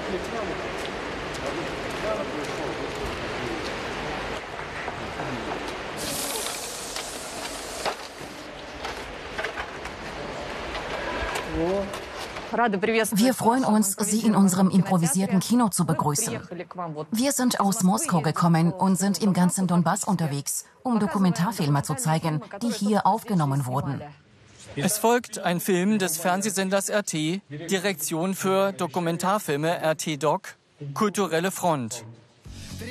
Wir freuen uns, Sie in unserem improvisierten Kino zu begrüßen. Wir sind aus Moskau gekommen und sind im ganzen Donbass unterwegs, um Dokumentarfilme zu zeigen, die hier aufgenommen wurden. Es folgt ein Film des Fernsehsenders RT, Direktion für Dokumentarfilme RT Doc, Kulturelle Front.